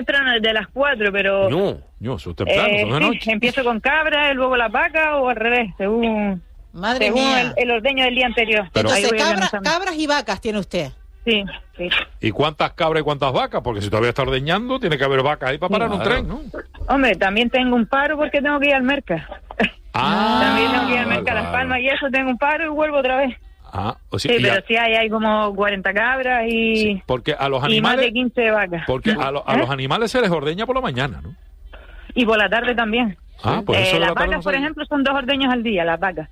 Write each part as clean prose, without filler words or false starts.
de las 4, pero... No, eso es temprano, eso es de noche. Sí, empiezo con cabra, luego la vaca o al revés, según el ordeño del día anterior. Pero entonces, cabras y vacas tiene usted. Sí. ¿Y cuántas cabras y cuántas vacas? Porque si todavía está ordeñando, tiene que haber vacas ahí para parar un tren, ¿no? Hombre, también tengo un paro porque tengo que ir al mercado. También tengo que ir al mercado a Las Palmas y eso, tengo un paro y vuelvo otra vez. Pero sí hay como 40 cabras y, porque a los animales, y más de 15 vacas. Porque a los animales se les ordeña por la mañana, ¿no? Y por la tarde también. Por eso las vacas, por ejemplo, son 2 ordeños al día, las vacas.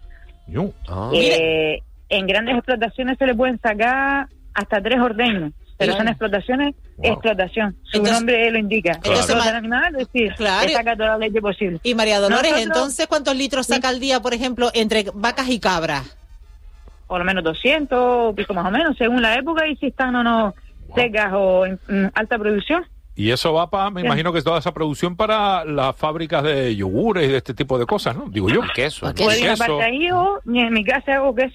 En grandes explotaciones se le pueden sacar hasta 3 ordeños, pero son explotación. Su nombre lo indica. Entonces, el animal, le saca toda la leche posible. Y María Dolores, entonces, ¿cuántos litros saca al día, por ejemplo, entre vacas y cabras? Por lo menos 200, pico más o menos, según la época y si están o no secas o en alta producción. Y eso va para, me imagino que toda esa producción para las fábricas de yogures y de este tipo de cosas, ¿no? Digo yo. Queso. Puede ir aparte ahí y en mi casa hago queso.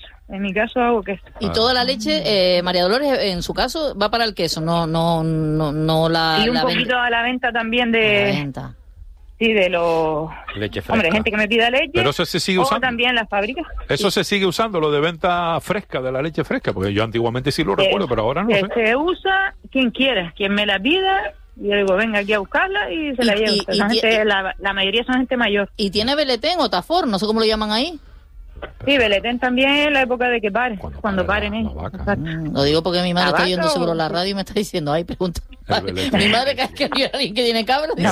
Y toda la leche, María Dolores, en su caso, va para el queso, no la... Y un poquito a la venta también de... Sí, de los... Leche fresca. Hombre, gente que me pida leche. Pero eso se sigue usando. O también las fábricas. Eso se sigue usando, lo de venta fresca, de la leche fresca, porque yo antiguamente sí lo recuerdo, pero ahora no sé. Se usa quien quiera, quien me la pida, y yo digo, venga aquí a buscarla y se la llevo. La mayoría son gente mayor. ¿Y tiene beletén o tafor? No sé cómo lo llaman ahí. Sí, beletén también es la época de que pare, cuando paren ellos. Lo digo porque mi madre está oyendo seguro la radio y me está diciendo, pregunta. Mi madre cada vez que oye a alguien que tiene cabra dice,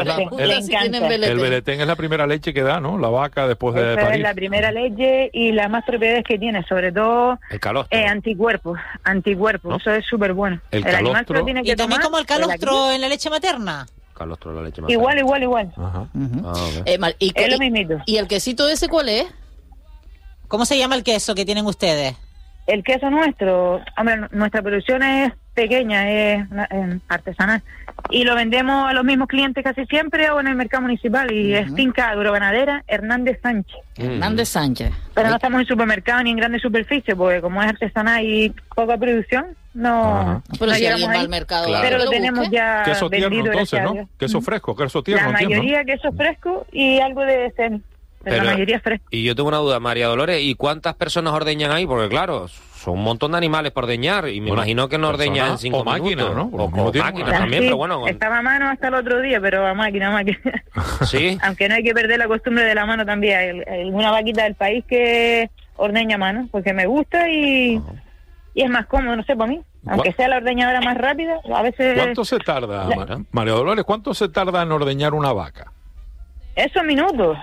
el beletén es la primera leche que da, ¿no? La vaca después de parir. Es la primera leche y la más propiedades que tiene, sobre todo anticuerpos, ¿no? Eso es súper bueno. El animal se lo tiene que y también tomar, como el calostro en la leche materna. Calostro en la leche materna. Igual. Ajá. Es lo mismito. ¿Y el quesito ese cuál es? ¿Cómo se llama el queso que tienen ustedes? El queso nuestro, hombre, nuestra producción es pequeña, es artesanal. Y lo vendemos a los mismos clientes casi siempre o en el mercado municipal. Y es finca agroganadera Hernández Sánchez. Hernández Sánchez. Pero no estamos en supermercado ni en grandes superficies, porque como es artesanal y poca producción, no llegamos al mercado. Claro. Pero lo tenemos ya queso vendido. Tierno, entonces, ¿no? Queso fresco, queso tierno. La mayoría queso fresco y algo de semi. Pero la mayoría fresca. Y yo tengo una duda, María Dolores, ¿y cuántas personas ordeñan ahí? Porque claro, son un montón de animales por ordeñar y me imagino que no ordeñan en 5 minutos. Máquina, ¿no? O máquinas también, pero bueno. Estaba a mano hasta el otro día, pero a máquina. Sí. Aunque no hay que perder la costumbre de la mano también. Hay una vaquita del país que ordeña a mano, porque me gusta y es más cómodo, no sé, para mí. Aunque sea la ordeñadora más rápida, a veces... ¿Cuánto se tarda, María Dolores, cuánto se tarda en ordeñar una vaca? Eso, minutos.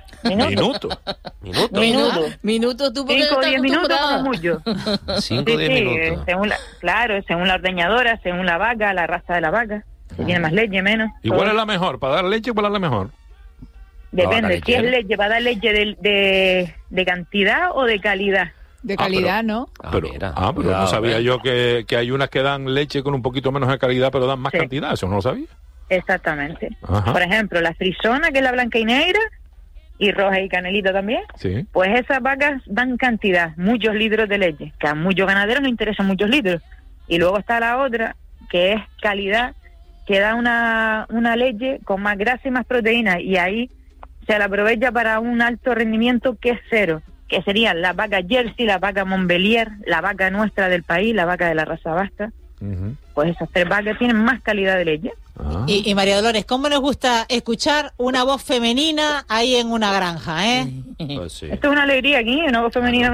Minutos, tú porque 5 o 10 minutos como mucho. 5 o 10 minutos. Según la ordeñadora, según la vaca, la raza de la vaca. Si tiene más leche, menos. ¿Y cuál es la mejor? ¿Para dar leche o cuál es la mejor? Depende, si es leche, para dar leche de cantidad o de calidad. De calidad, ¿no? Pero no sabía yo que hay unas que dan leche con un poquito menos de calidad, pero dan más cantidad. Eso no lo sabía. Exactamente. Por ejemplo, la frisona, que es la blanca y negra, y roja y canelita también, pues esas vacas dan cantidad, muchos litros de leche, que a muchos ganaderos les interesan muchos litros. Y luego está la otra, que es calidad, que da una leche con más grasa y más proteína, y ahí se la aprovecha para un alto rendimiento que es cero, que serían la vaca Jersey, la vaca Montbélier, la vaca nuestra del país, la vaca de la raza vasca. Pues esas 3 vacas tienen más calidad de leche. Y María Dolores, ¿cómo nos gusta escuchar una voz femenina ahí en una granja, Pues sí. Esto es una alegría aquí, una voz femenina.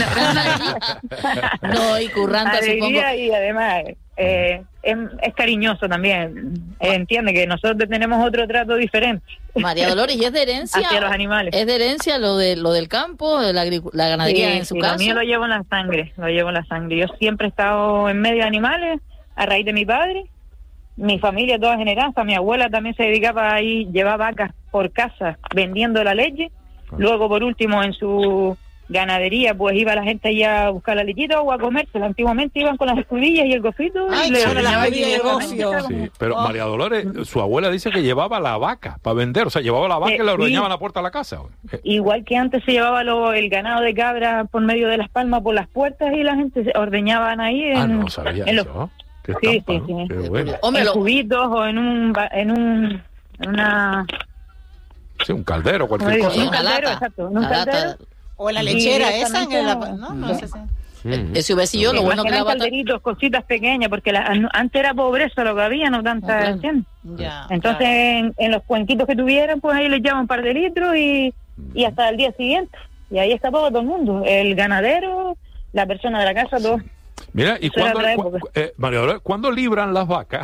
No, y curranta, alegría, supongo. Y además es cariñoso también. Entiende que nosotros tenemos otro trato diferente. María Dolores, ¿y es de herencia? Hacia los animales. ¿Es de herencia lo del campo, de la ganadería en su caso? Lo mío lo llevo en la sangre, Yo siempre he estado en medio de animales, a raíz de mi padre. Mi familia toda generada, hasta mi abuela también se dedicaba ahí, llevaba vacas por casa vendiendo la leche. Luego, por último, en su ganadería, pues iba la gente allá a buscar la lechita o a comérsela. Antiguamente iban con las escudillas y el gofito. Ay, y la bebida y el gofio. Sí, pero María Dolores, su abuela dice que llevaba la vaca para vender, o sea, llevaba la vaca y la ordeñaba a la puerta de la casa. Igual que antes se llevaba el ganado de cabra por medio de Las Palmas por las puertas y la gente se ordeñaban ahí no sabía eso. ¿Qué estampa, sí, ¿no? sí. Qué bueno. Hombre, en cubitos o en una... Sí, un caldero, cualquier Sí, cosa. un una caldero, lata. exacto, un Una caldero. lata. O en la lechera Y esa, directamente, no sé si... Ese hubiesillo, lo bueno que la eran bata... calderitos, cositas pequeñas, porque antes era pobreza lo que había, no tanta, Claro. ¿entiendes? Ya, Entonces, en los cuenquitos que tuvieran, pues ahí les llevaban un par de litros y hasta el día siguiente. Y ahí escapaba todo el mundo, el ganadero, la persona de la casa, todo. Mira, ¿y Eso era otra época. María Dolores, ¿cuándo libran las vacas?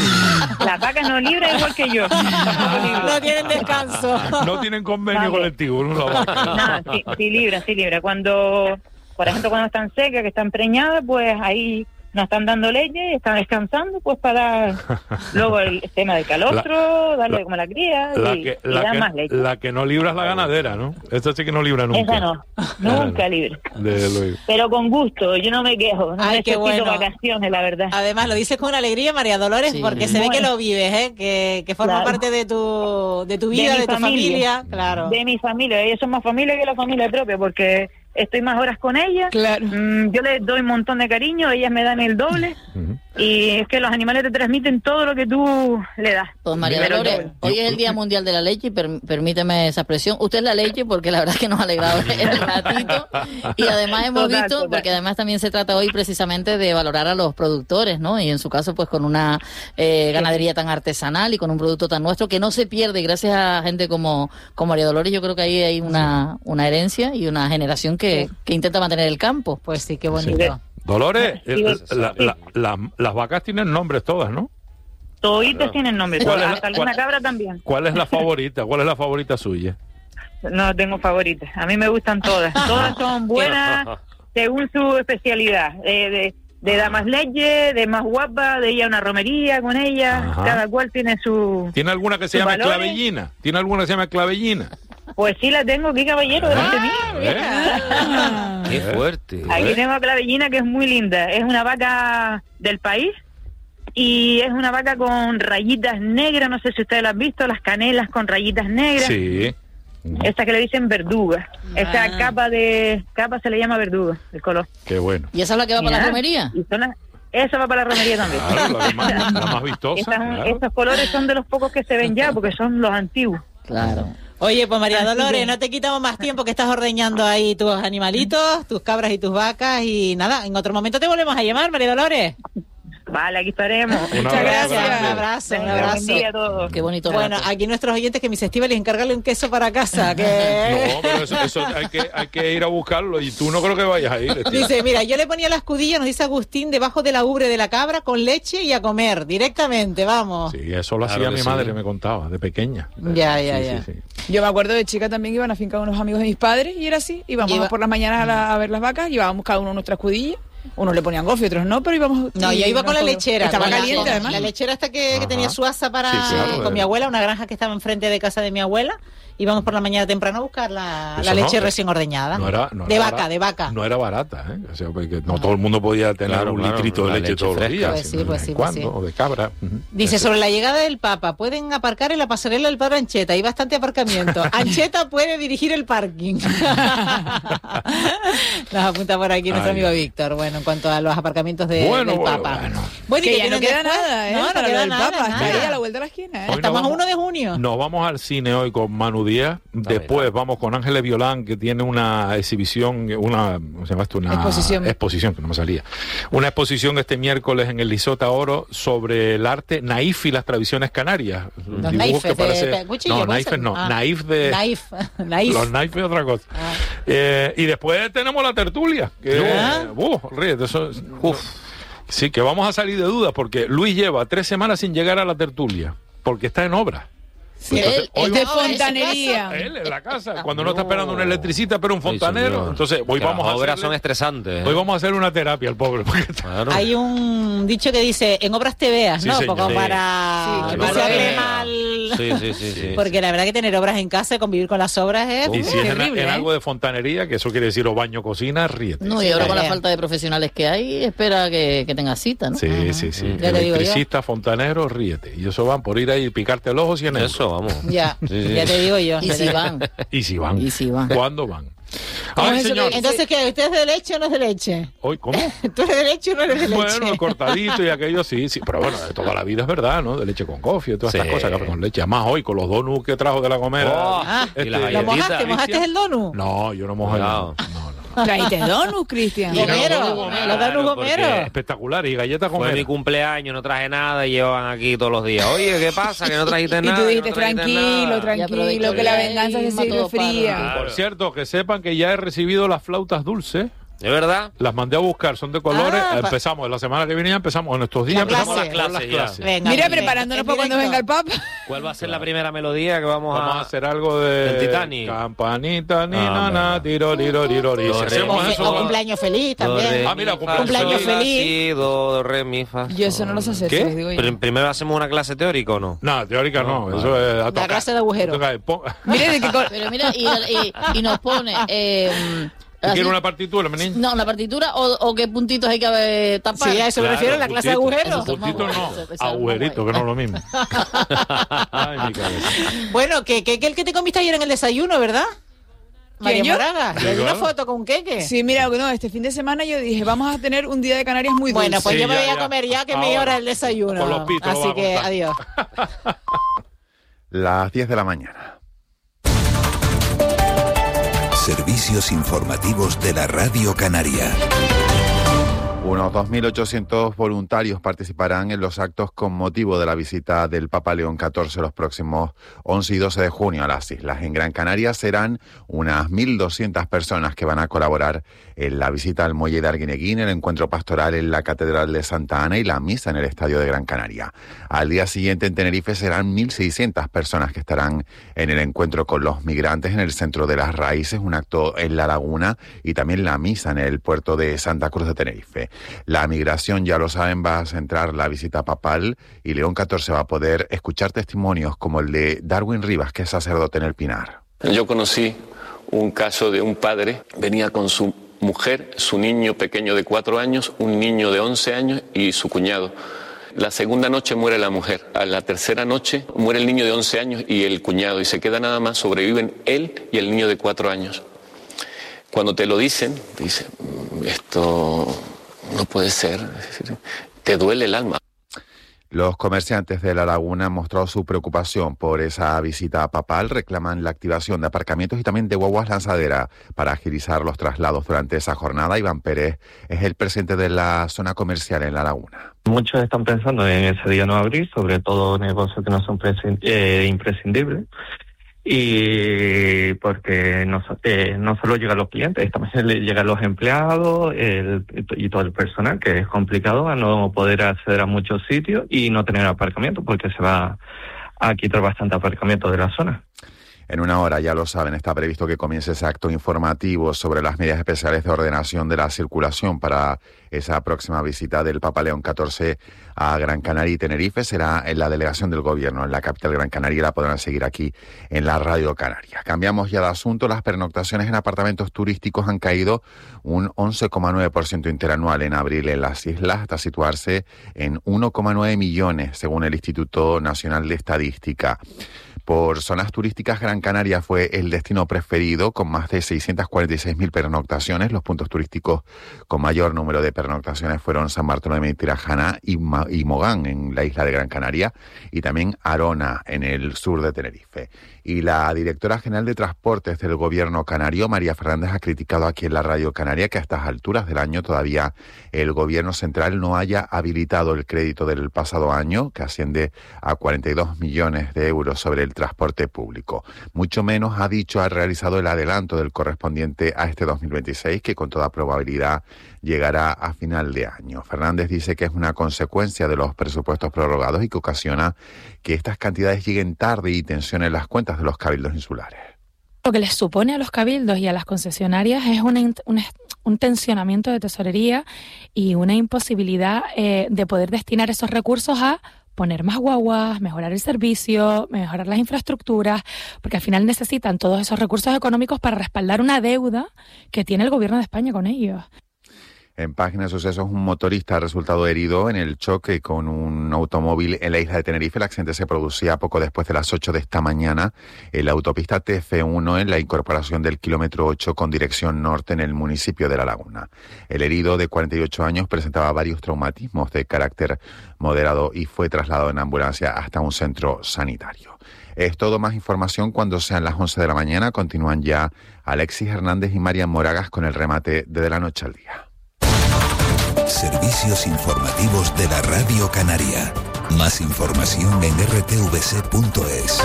Las vacas no libran igual que yo. No tienen descanso. No tienen convenio Vale. colectivo, ¿no? La vaca. No, sí libra. Cuando, por ejemplo, cuando están secas, que están preñadas, pues ahí no están dando leche, están descansando, pues para luego el tema del calostro, darle de comer a la cría y dar más leche. La que no libra es la ganadera, ¿no? Esa sí que no libra nunca. Esa no, nunca libre. Desde luego. Pero con gusto, yo no me quejo, no Ay, qué necesito bueno. vacaciones, la verdad. Además, lo dices con alegría, María Dolores, Sí. porque se ve que Bueno. lo vives, ¿eh? Que forma Claro. parte de tu vida, mi de tu familia. Claro. De mi familia, ellos son más familia que la familia propia, porque estoy más horas con ellas. Claro. Yo les doy un montón de cariño, ellas me dan el doble. Y es que los animales te transmiten todo lo que tú le das. Pues María Pero Dolores, doble. hoy es el Día Mundial de la Leche y permíteme esa expresión. Usted es la leche porque la verdad es que nos ha alegrado el ratito. Y además hemos Total, visto, total. porque además también se trata hoy precisamente de valorar a los productores, ¿no? Y en su caso, pues con una ganadería tan artesanal y con un producto tan nuestro que no se pierde. Y gracias a gente como María Dolores, yo creo que ahí hay una herencia y una generación que intenta mantener el campo. Pues sí, qué bonito. Dolores, Sí. las vacas tienen nombres todas, ¿no? Toditas tienen nombre, ¿Cuál es la- hasta alguna cabra también. ¿Cuál es la favorita? ¿Cuál es la favorita suya? No tengo favoritas, a mí me gustan todas. Todas son buenas según su especialidad. De dar más leche, de más guapa, de ir a una romería con ella. Ajá. Cada cual tiene su... ¿Tiene alguna que se ¿Sus llame valores? clavellina? ¿Tiene alguna que se llame clavellina? Pues sí, la tengo, qué caballero, delante mío. Qué fuerte. Aquí tengo a Clavellina, que es muy linda. Es una vaca del país y es una vaca con rayitas negras. No sé si ustedes la han visto, las canelas con rayitas negras. Sí. Esta que le dicen verduga. Esa capa se le llama verduga, el color. Qué bueno. ¿Y esa es la que va para la Mira, romería? y son esa va para la romería también. Claro, la más vistosa. claro. Estos colores son de los pocos que se ven ya, porque son los antiguos. Claro. Oye, pues María Así Dolores, que- no te quitamos más tiempo, que estás ordeñando ahí tus animalitos, tus cabras y tus vacas, y nada, en otro momento te volvemos a llamar, María Dolores. Vale, aquí estaremos. Un Muchas abrazo gracias, grande. un abrazo, un Venga, buen abrazo. día a todos. Qué bonito. Bueno, rato. aquí nuestros oyentes que mis Estíbaliz encargarle un queso para casa, que... No, pero eso hay que ir a buscarlo y tú no creo que vayas a ir. Estíbaliz. Dice, mira, yo le ponía la escudilla, nos dice Agustín, debajo de la ubre de la cabra con leche y a comer directamente, vamos. Sí, eso lo Claro hacía que mi sí. madre, me contaba, de pequeña. Ya. Sí. Yo me acuerdo de chica también que iban a fincar unos amigos de mis padres y era así. Íbamos por las mañanas a ver las vacas, llevábamos cada uno nuestra escudilla. Unos le ponían gofio, otros no, pero íbamos... No, y yo iba con la nos- lechera. Estaba con la- caliente, con además. La lechera hasta que Ajá. tenía su asa para... Sí, claro, con mi abuela, una granja que estaba enfrente de casa de mi abuela. Íbamos por la mañana temprano a buscar la Eso leche no, recién ordeñada. No era de vaca. No era barata, ¿eh? O sea, porque no todo el mundo podía tener Claro, un claro, litrito de la leche leche todos los fresca. días. Pues sí, sino pues de sí, vez en pues sí. cuando, o de cabra. Dice, Eso. sobre la llegada del Papa, pueden aparcar en la pasarela del Padre Ancheta, hay bastante aparcamiento. Ancheta puede dirigir el parking. Nos apunta por aquí nuestro Ay. amigo Víctor, bueno, en cuanto a los aparcamientos Bueno, del bueno, Papa. bueno. Bueno, y Que ya no tienen queda después- nada, ¿eh? No, no para lo queda del nada, Papa. nada. Está ahí a la vuelta de la esquina, ¿eh? Hoy Estamos nos a 1 de junio. Nos vamos al cine hoy con Manu Díaz. Después vamos con Ángeles Violán, que tiene una exhibición, ¿cómo se llama esto? Una exposición, que no me salía. Una exposición este miércoles en el Lisota Oro sobre el arte naif y las tradiciones canarias. Los Dibujos naifes que parece- de cuchillo, No, ¿puede naifes ser? no. Ah. Naif de... Naif. Los naifes es otra cosa. Y después tenemos la tertulia. Que, ríete, sí, que vamos a salir de dudas porque Luis lleva 3 semanas sin llegar a la tertulia porque está en obra. Sí, Entonces, él hoy es de vamos- fontanería. Él en la casa, cuando no está esperando un electricista, pero un fontanero. señor. Entonces, hoy Que vamos las a obras hacerle- son estresantes. Hoy vamos a hacer una terapia al pobre. Porque está- Claro. Hay un dicho que dice, en obras te veas, Sí, ¿no? señor. Como Sí. para Sí, no en se obras te hable veas. mal. Sí. Porque la verdad que tener obras en casa y convivir con las obras es y si es terrible, en ¿eh? algo de fontanería, que eso quiere decir o baño, cocina, ríete. No, y ahora con la Bien. falta de profesionales que hay, espera que tenga cita, ¿no? Sí. Ya te digo yo. Electricista, fontanero, ríete. Y eso van por ir ahí y picarte el ojo 100 euros. Eso, vamos. Ya, Sí. ya te digo yo. Y si van. Y si van. Y si van. ¿Cuándo van? Entonces, ¿qué? ¿Usted es de leche o no es de leche? ¿Hoy cómo? ¿Tú eres de leche o no eres de leche? Bueno, cortadito y aquello sí, pero bueno, de toda la vida es verdad, ¿no? De leche con coffee y todas estas cosas que con leche. Además hoy, con los donuts que trajo de la Gomera. ¿Lo mojaste? ¿Mojaste el donut? No, yo no mojé el donut. No. Traíste donuts, Cristian. Gomero, los donuts Gomero. Espectacular, y galletas Gomero. Fue mi cumpleaños, no traje nada y llevan aquí todos los días. Oye, ¿qué pasa? Que no trajiste nada. Y tú dijiste, tranquilo, que la venganza se sirve fría. Claro. Por cierto, que sepan que ya he recibido las flautas dulces. ¿De verdad? Las mandé a buscar, son de colores. Empezamos, la semana que viene ya empezamos, en estos días empezamos las clases. Venga, mira, preparándonos para cuando venga el Papa. ¿Cuál va a ser la primera melodía que vamos a hacer algo de Titanic? Campanita, ni nana, tiro, liro, liro, liro. Si hacemos eso, cumpleaños feliz también. Mira, cumpleaños feliz. Do, re, mi, fa. Yo eso no lo sé hacer. ¿Qué? Pero primero hacemos una clase teórica, ¿o no? No, teórica no. Eso es la clase de agujeros. Pero mira, y nos pone... ¿Quiere una partitura, menino? No, una partitura o qué puntitos hay que tapar. Sí, a eso me refiero, la clase de agujeros. Puntitos no, agujeritos, que no es lo mismo. Ay, mi cabeza. Bueno, que el que te comiste ayer en el desayuno, ¿verdad? María Moraga, y hay una foto con un queque. Sí, mira, no, este fin de semana yo dije, vamos a tener un día de Canarias muy dulce. Bueno, pues yo me voy a comer ya que me hora el desayuno. Con los pitos. Así que, adiós. Las 10 de la mañana. Servicios informativos de la Radio Canaria. Unos 2.800 voluntarios participarán en los actos con motivo de la visita del Papa León XIV los próximos 11 y 12 de junio a las islas. En Gran Canaria serán unas 1.200 personas que van a colaborar en la visita al Muelle de Arguineguín, el encuentro pastoral en la Catedral de Santa Ana y la misa en el Estadio de Gran Canaria. Al día siguiente en Tenerife serán 1.600 personas que estarán en el encuentro con los migrantes en el Centro de las Raíces, un acto en La Laguna y también la misa en el puerto de Santa Cruz de Tenerife. La migración, ya lo saben, va a centrar la visita papal y León XIV va a poder escuchar testimonios como el de Darwin Rivas, que es sacerdote en El Pinar. Yo conocí un caso de un padre, venía con su mujer, su niño pequeño de 4 años, un niño de 11 años y su cuñado. La segunda noche muere la mujer, a la tercera noche muere el niño de 11 años y el cuñado, y se queda nada más, sobreviven él y el niño de 4 años. Cuando te lo dicen, te dicen, esto no puede ser, te duele el alma. Los comerciantes de La Laguna han mostrado su preocupación por esa visita papal, reclaman la activación de aparcamientos y también de guaguas lanzadera para agilizar los traslados durante esa jornada. Iván Pérez es el presidente de la zona comercial en La Laguna. Muchos están pensando en ese día no abrir, sobre todo negocios que no son imprescindibles. Y porque no solo llegan los clientes, también llegan los empleados y todo el personal, que es complicado a no poder acceder a muchos sitios y no tener aparcamiento, porque se va a quitar bastante aparcamiento de la zona. En una hora, ya lo saben, está previsto que comience ese acto informativo sobre las medidas especiales de ordenación de la circulación para esa próxima visita del Papa León XIV a Gran Canaria y Tenerife. Será en la delegación del gobierno en la capital Gran Canaria, la podrán seguir aquí en la Radio Canaria. Cambiamos ya de asunto. Las pernoctaciones en apartamentos turísticos han caído un 11,9% interanual en abril en las islas, hasta situarse en 1,9 millones, según el Instituto Nacional de Estadística. Por zonas turísticas, Gran Canaria fue el destino preferido, con más de 646.000 pernoctaciones. Los puntos turísticos con mayor número de pernoctaciones fueron San Bartolomé y Tirajana y Mogán, en la isla de Gran Canaria, y también Arona, en el sur de Tenerife. Y la directora general de Transportes del Gobierno canario, María Fernández, ha criticado aquí en la Radio Canaria que a estas alturas del año todavía el Gobierno central no haya habilitado el crédito del pasado año, que asciende a 42 millones de euros sobre el transporte público. Mucho menos, ha dicho, ha realizado el adelanto del correspondiente a este 2026, que con toda probabilidad llegará a final de año. Fernández dice que es una consecuencia de los presupuestos prorrogados y que ocasiona que estas cantidades lleguen tarde y tensionen las cuentas de los cabildos insulares. Lo que les supone a los cabildos y a las concesionarias es un tensionamiento de tesorería y una imposibilidad de poder destinar esos recursos a poner más guaguas, mejorar el servicio, mejorar las infraestructuras, porque al final necesitan todos esos recursos económicos para respaldar una deuda que tiene el Gobierno de España con ellos. En Página de Sucesos, un motorista ha resultado herido en el choque con un automóvil en la isla de Tenerife. El accidente se producía poco después de las 8 de esta mañana en la autopista TF1 en la incorporación del kilómetro 8 con dirección norte en el municipio de La Laguna. El herido, de 48 años, presentaba varios traumatismos de carácter moderado y fue trasladado en ambulancia hasta un centro sanitario. Es todo. Más información cuando sean las 11 de la mañana. Continúan ya Alexis Hernández y Marian Moragas con el remate de la noche al día. Servicios informativos de la Radio Canaria. Más información en rtvc.es.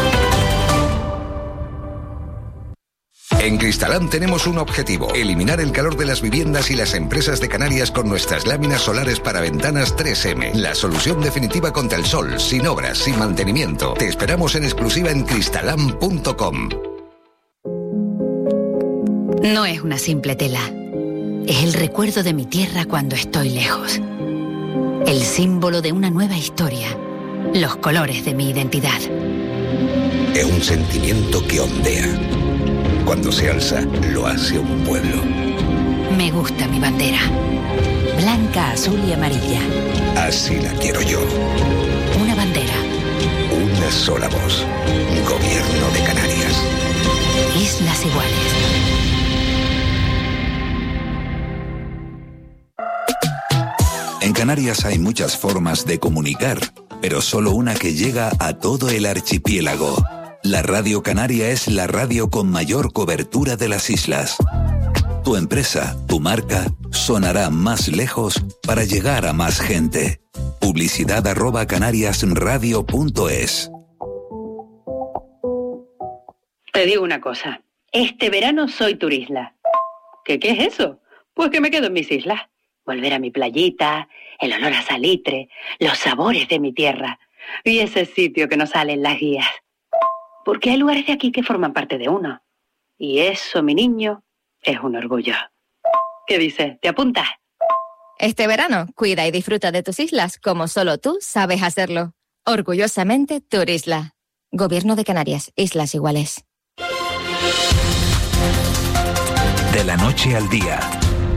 En Cristalán tenemos un objetivo: eliminar el calor de las viviendas y las empresas de Canarias con nuestras láminas solares para ventanas 3M. La solución definitiva contra el sol, sin obras, sin mantenimiento. Te esperamos en exclusiva en cristalán.com. No es una simple tela. Es el recuerdo de mi tierra cuando estoy lejos. El símbolo de una nueva historia. Los colores de mi identidad. Es un sentimiento que ondea. Cuando se alza, lo hace un pueblo. Me gusta mi bandera. Blanca, azul y amarilla. Así la quiero yo. Una bandera. Una sola voz. Gobierno de Canarias. Islas Iguales. En Canarias hay muchas formas de comunicar, pero solo una que llega a todo el archipiélago. La Radio Canaria es la radio con mayor cobertura de las islas. Tu empresa, tu marca, sonará más lejos para llegar a más gente. Publicidad @canariasradio.es. Te digo una cosa. Este verano soy turisla. ¿Qué es eso? Pues que me quedo en mis islas. Volver a mi playita, el olor a salitre, los sabores de mi tierra y ese sitio que nos sale en las guías. Porque hay lugares de aquí que forman parte de uno. Y eso, mi niño, es un orgullo. ¿Qué dices? ¿Te apuntas? Este verano, cuida y disfruta de tus islas como solo tú sabes hacerlo. Orgullosamente, Turisla. Gobierno de Canarias, Islas Iguales. De la noche al día.